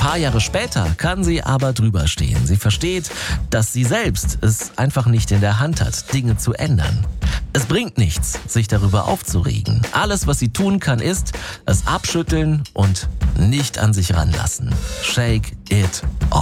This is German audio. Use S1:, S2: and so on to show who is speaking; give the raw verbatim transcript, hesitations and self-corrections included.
S1: Paar Jahre später kann sie aber drüber stehen. Sie versteht, dass sie selbst es einfach nicht in der Hand hat, Dinge zu ändern. Es bringt nichts, sich darüber aufzuregen. Alles, was sie tun kann, ist, es abschütteln und nicht an sich ranlassen. Shake it off.